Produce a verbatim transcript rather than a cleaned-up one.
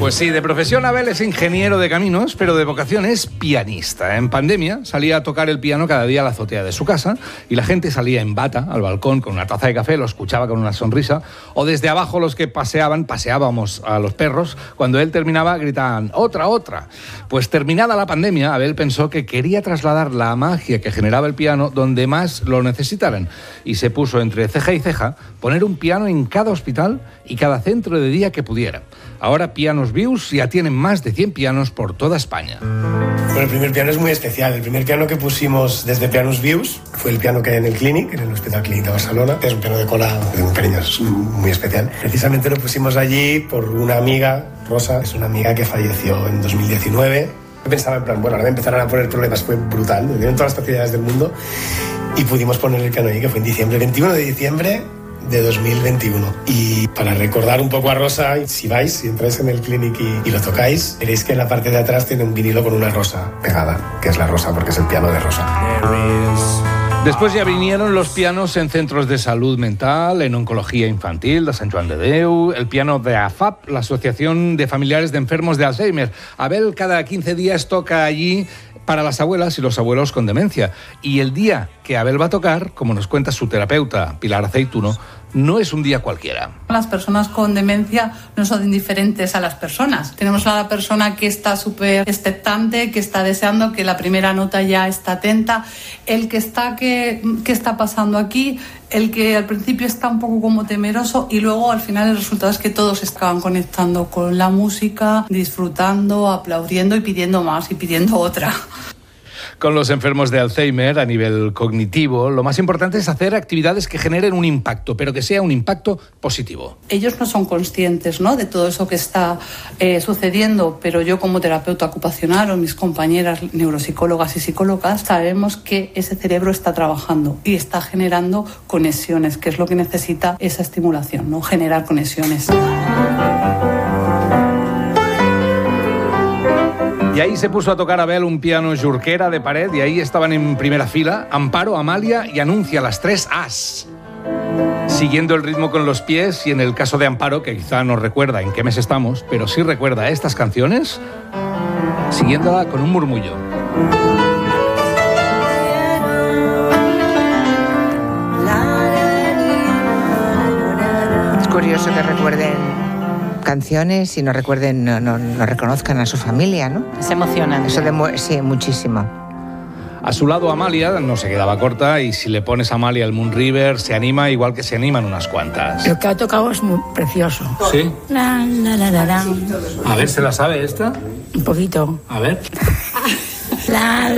Pues sí, de profesión Abel es ingeniero de caminos, pero de vocación es pianista. En pandemia salía a tocar el piano cada día a la azotea de su casa y la gente salía en bata al balcón con una taza de café, lo escuchaba con una sonrisa, o desde abajo los que paseaban, paseábamos a los perros, cuando él terminaba gritaban ¡otra, otra! Pues terminada la pandemia, Abel pensó que quería trasladar la magia que generaba el piano donde más lo necesitaran y se puso entre ceja y ceja poner un piano en cada hospital y cada centro de día que pudiera. Ahora Pianos Vius ya tienen más de cien pianos por toda España. Bueno, el primer piano es muy especial. El primer piano que pusimos desde Pianos Vius fue el piano que hay en el Clinic, en el Hospital Clínic de Barcelona. Es un piano de cola de un cariño muy especial. Precisamente lo pusimos allí por una amiga, Rosa, es una amiga que falleció en dos mil diecinueve. Yo pensaba en plan, bueno, ahora me empezaron a poner problemas, fue brutal, me dieron todas las facilidades del mundo y pudimos poner el piano ahí, que fue en diciembre, veintiuno de diciembre de dos mil veintiuno. Y para recordar un poco a Rosa, si vais, si entráis en el Clinic y, y lo tocáis, veréis que en la parte de atrás tiene un vinilo con una rosa pegada, que es la Rosa porque es el piano de Rosa. Después ya vinieron los pianos en centros de salud mental, en oncología infantil de Sant Joan de Déu, el piano de A F A P, la Asociación de Familiares de Enfermos de Alzheimer. Abel cada quince días toca allí para las abuelas y los abuelos con demencia. Y el día que Abel va a tocar, como nos cuenta su terapeuta, Pilar Aceituno, no es un día cualquiera. Las personas con demencia no son indiferentes a las personas. Tenemos a la persona que está súper expectante, que está deseando que la primera nota ya está atenta, el que está, que, ¿qué está pasando aquí? El que al principio está un poco como temeroso y luego al final el resultado es que todos estaban conectando con la música, disfrutando, aplaudiendo y pidiendo más y pidiendo otra. Con los enfermos de Alzheimer, a nivel cognitivo, lo más importante es hacer actividades que generen un impacto, pero que sea un impacto positivo. Ellos no son conscientes, ¿no?, de todo eso que está eh, sucediendo, pero yo como terapeuta ocupacional o mis compañeras neuropsicólogas y psicólogas sabemos que ese cerebro está trabajando y está generando conexiones, que es lo que necesita esa estimulación, ¿no?, generar conexiones. Y ahí se puso a tocar Abel un piano Jurquera de pared y ahí estaban en primera fila Amparo, Amalia y Anuncia, las tres As. Siguiendo el ritmo con los pies y en el caso de Amparo, que quizá no recuerda en qué mes estamos, pero sí recuerda estas canciones, siguiéndola con un murmullo. Es curioso que recuerden canciones y no recuerden, no, no, no reconozcan a su familia, ¿no? Es emocionante. Eso demuestra, sí, muchísimo. A su lado Amalia no se quedaba corta y si le pones a Amalia el Moon River se anima igual que se animan unas cuantas. Lo que ha tocado es muy precioso. ¿Sí? La, la, la, la, la. A ver, ¿se la sabe esta? Un poquito. A ver. La,